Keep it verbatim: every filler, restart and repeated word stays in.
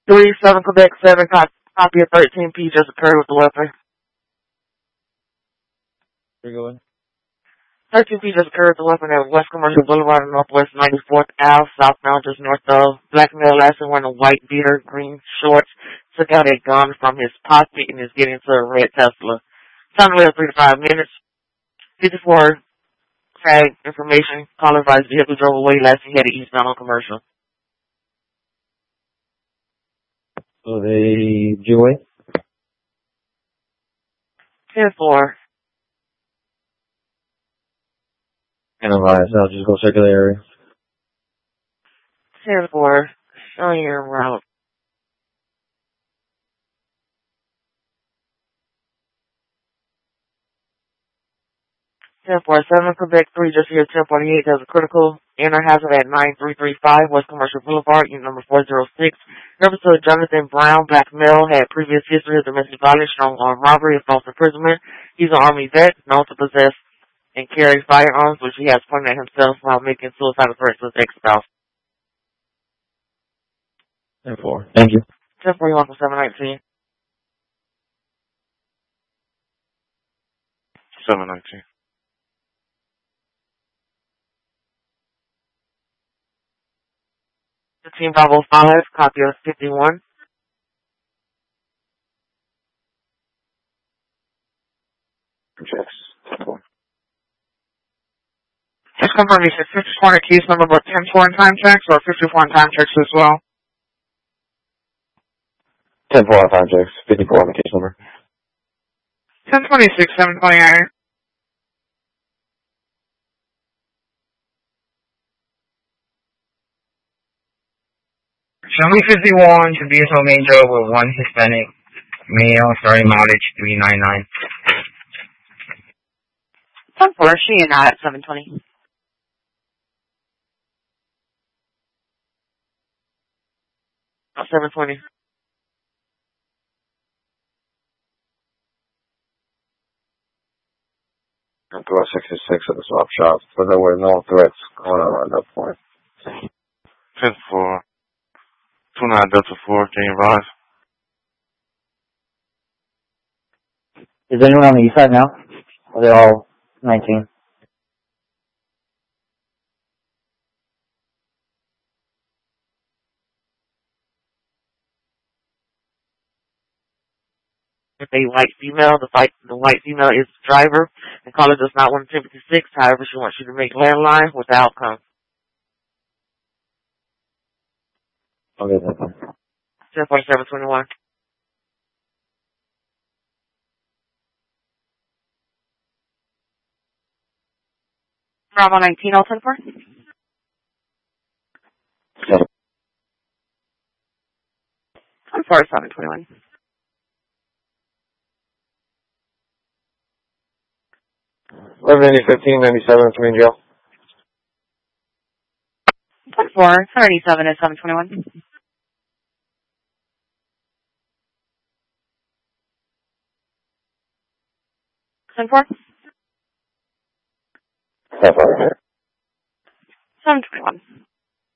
three seven Quebec seven, cop, copy of thirteen P just occurred with the weapon. You're going. thirteen P just occurred with the weapon at West Commercial Boulevard and Northwest ninety-fourth Avenue, southbound just north of Black male last wearing a white beater, green shorts, took out a gun from his pocket and is getting to a red Tesla. Time to live three to five minutes. fifty-four tag information. Caller advised vehicle drove away last he headed eastbound on Commercial. So they do it? ten four. Analyze. I'll just go circle the area. ten four. Showing your route. ten four seven, Quebec three, just here, ten forty-eight, has a critical inner hazard at nine three three five West Commercial Boulevard, unit number four zero six. Representative Jonathan Brown, black male, had previous history of domestic violence, strong armed robbery, and false imprisonment. He's an Army vet, known to possess and carry firearms, which he has pointed at himself while making suicidal threats to his ex-spouse. ten four. Thank you. ten forty-one from seven nineteen. seven nineteen. fifteen five oh five, copy of fifty-one. Checks. Just confirm you said fifty-four in case number, but ten four in time checks, or fifty-four in time checks as well? ten four on time checks. fifty-four on the case number. ten twenty-six, seven twenty-nine. Show me fifty-one to be a major with one Hispanic male, starting mileage three ninety-nine. ten four, she and not at seven twenty. Oh, seven twenty. I'm going sixty-six at the swap shop, but there were no threats going on at that point. ten four. two nine Delta four, can you rise? Is anyone on the east side now? Or are they all nineteen? It's a white female. The white, the white female is the driver. The caller does not want ten fifty-six. However, she wants you to make landline with the outcome. Okay, that's fine. ten forty-seven twenty-one. Bravo nineteen, oh ten four. Seven. I'm sorry, seven twenty-one. eleven eighty fifteen ninety-seven, three in jail. ten four, ten eighty-seven is seven twenty-one. ten four. ten four. seven twenty-one.